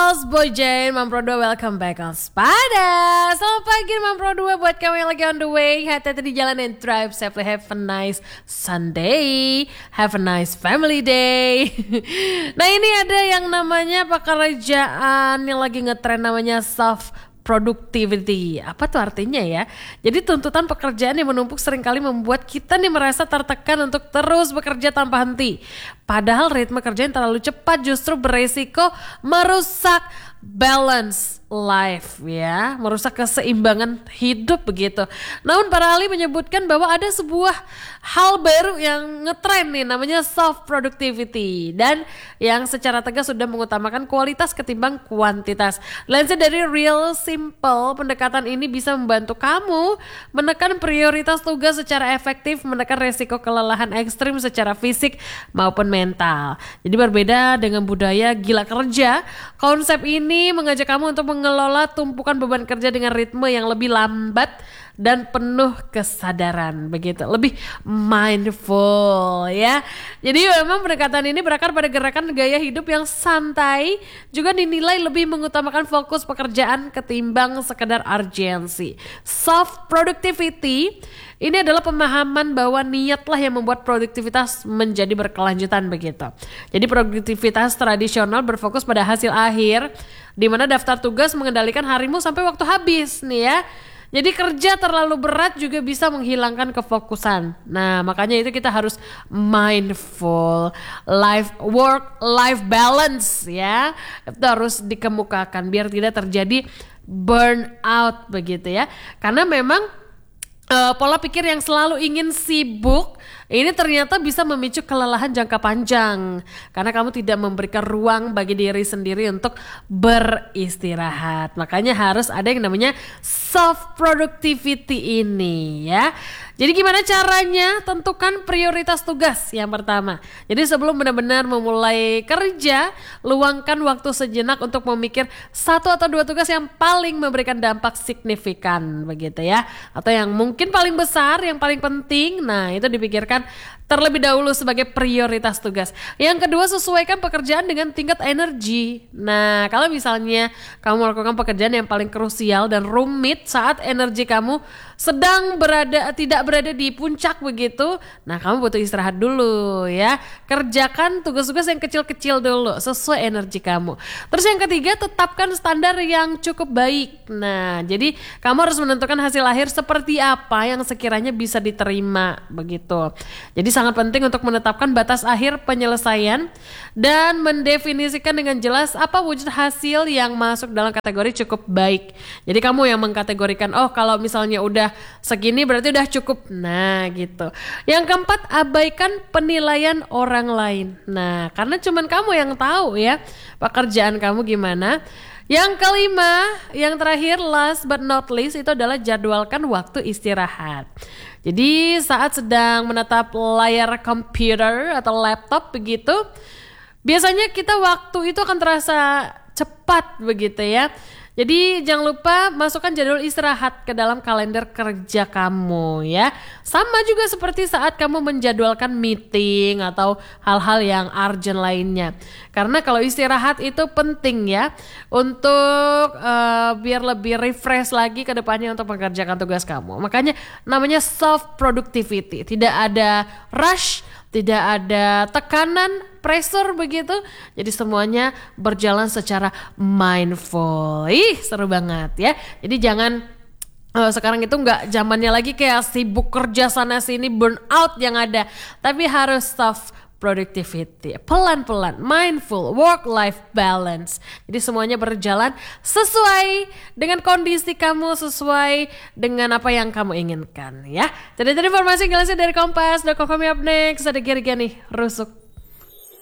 Girls, Boy Jane, Mampro 2, welcome back on Spada. Selamat pagi Mampro 2 buat kamu yang lagi on the way. Hati-hati di jalan and drive safely. Have a nice Sunday, have a nice family day. Nah ini ada yang namanya pekerjaan yang lagi ngetrend namanya self productivity. Apa tuh artinya ya? Jadi tuntutan pekerjaan yang menumpuk seringkali membuat kita nih merasa tertekan untuk terus bekerja tanpa henti. Padahal ritme kerja yang terlalu cepat justru beresiko merusak balance life ya, merusak keseimbangan hidup begitu. Namun para ahli menyebutkan bahwa ada sebuah hal baru yang ngetrend nih namanya self productivity dan yang secara tegas sudah mengutamakan kualitas ketimbang kuantitas. Lansir dari Real Simple, pendekatan ini bisa membantu kamu menekan prioritas tugas secara efektif, menekan resiko kelelahan ekstrim secara fisik maupun mental. Jadi berbeda dengan budaya gila kerja, konsep ini mengajak kamu untuk mengelola tumpukan beban kerja dengan ritme yang lebih lambat dan penuh kesadaran begitu, lebih mindful ya. Jadi memang pendekatan ini berakar pada gerakan gaya hidup yang santai, juga dinilai lebih mengutamakan fokus pekerjaan ketimbang sekedar urgensi. Self productivity ini adalah pemahaman bahwa niatlah yang membuat produktivitas menjadi berkelanjutan begitu. Jadi produktivitas tradisional berfokus pada hasil akhir, di mana daftar tugas mengendalikan harimu sampai waktu habis nih ya. Jadi kerja terlalu berat juga bisa menghilangkan kefokusan. Nah makanya itu kita harus mindful, work-life balance ya. Itu harus dikemukakan biar tidak terjadi burnout begitu ya. Karena memang pola pikir yang selalu ingin sibuk ini ternyata bisa memicu kelelahan jangka panjang karena kamu tidak memberikan ruang bagi diri sendiri untuk beristirahat. Makanya harus ada yang namanya self productivity ini ya. Jadi gimana caranya? Tentukan prioritas tugas yang pertama. Jadi sebelum benar-benar memulai kerja, luangkan waktu sejenak untuk memikir 1 atau 2 tugas yang paling memberikan dampak signifikan begitu ya. Atau yang mungkin paling besar, yang paling penting. Nah itu dipikirkan terlebih dahulu sebagai prioritas tugas. Yang kedua, sesuaikan pekerjaan dengan tingkat energi. Nah kalau misalnya kamu melakukan pekerjaan yang paling krusial dan rumit saat energi kamu sedang tidak berada di puncak begitu, nah kamu butuh istirahat dulu ya. Kerjakan tugas-tugas yang kecil-kecil dulu sesuai energi kamu. Terus yang ketiga, tetapkan standar yang cukup baik. Nah jadi kamu harus menentukan hasil akhir seperti apa yang sekiranya bisa diterima begitu. Jadi sangat penting untuk menetapkan batas akhir penyelesaian dan mendefinisikan dengan jelas apa wujud hasil yang masuk dalam kategori cukup baik. Jadi kamu yang mengkategorikan, oh kalau misalnya udah segini berarti udah cukup. Nah gitu. Yang keempat, abaikan penilaian orang lain. Nah karena cuman kamu yang tahu ya pekerjaan kamu gimana. Yang kelima, yang terakhir, last but not least, itu adalah jadwalkan waktu istirahat. Jadi saat sedang menatap layar komputer atau laptop begitu, biasanya kita waktu itu akan terasa cepat begitu ya. Jadi jangan lupa masukkan jadwal istirahat ke dalam kalender kerja kamu ya. Sama juga seperti saat kamu menjadwalkan meeting atau hal-hal yang urgent lainnya. Karena kalau istirahat itu penting ya untuk biar lebih refresh lagi ke depannya untuk mengerjakan tugas kamu. Makanya namanya self productivity. Tidak ada rush, tidak ada tekanan, pressure begitu. Jadi semuanya berjalan secara mindful. Seru banget ya. Jadi jangan sekarang itu nggak zamannya lagi kayak sibuk kerja sana sini, burnout yang ada. Tapi harus self productivity, pelan-pelan, mindful, work-life balance. Jadi semuanya berjalan sesuai dengan kondisi kamu, sesuai dengan apa yang kamu inginkan ya. Jadi informasi jelasnya dari Kompas. Coming up next ada Giri nih rusuk.